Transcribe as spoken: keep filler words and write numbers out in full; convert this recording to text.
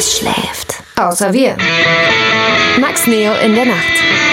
Alles schläft. Außer wir. Max Neo in der Nacht.